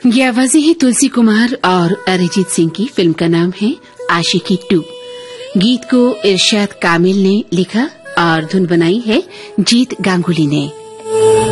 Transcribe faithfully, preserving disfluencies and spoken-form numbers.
ये आवाजें हैं तुलसी कुमार और अरिजीत सिंह की। फिल्म का नाम है आशिकी टू। गीत को इरशाद कामिल ने लिखा और धुन बनाई है जीत गांगुली ने।